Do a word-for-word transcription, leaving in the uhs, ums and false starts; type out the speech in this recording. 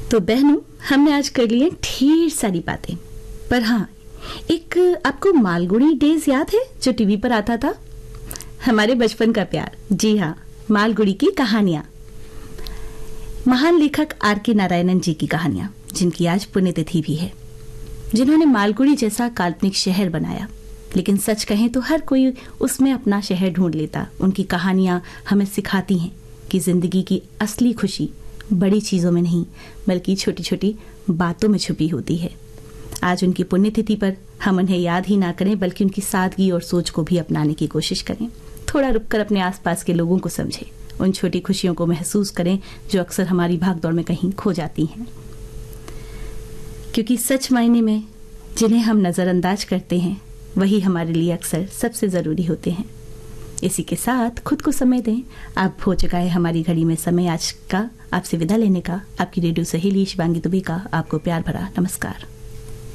तो बहनों, हमने आज कर लिए ढेर सारी बातें, पर हाँ, एक आपको मालगुड़ी डेज याद है जो टीवी पर आता था? हमारे बचपन का प्यार। जी हाँ, मालगुड़ी की कहानियां। महान लेखक आर के नारायणन जी की कहानियां, जिनकी आज पुण्यतिथि भी है, जिन्होंने मालगुड़ी जैसा काल्पनिक शहर बनाया। लेकिन सच कहें तो हर कोई उसमें अपना शहर ढूंढ लेता। उनकी कहानियां हमें सिखाती हैं कि जिंदगी की असली खुशी बड़ी चीजों में नहीं, बल्कि छोटी छोटी बातों में छुपी होती है। आज उनकी पुण्यतिथि पर हम उन्हें याद ही ना करें, बल्कि उनकी सादगी और सोच को भी अपनाने की कोशिश करें। थोड़ा रुककर अपने आसपास के लोगों को समझें, उन छोटी खुशियों को महसूस करें जो अक्सर हमारी भागदौड़ में कहीं खो जाती हैं। क्योंकि सच मायने में जिन्हें हम नज़रअंदाज करते हैं, वही हमारे लिए अक्सर सबसे ज़रूरी होते हैं। इसी के साथ खुद को समय दें। आप हो चुका है हमारी घड़ी में समय आज का आपसे विदा लेने का। आपकी रेडियो सहेली शिवांगी दुबे का आपको प्यार भरा नमस्कार।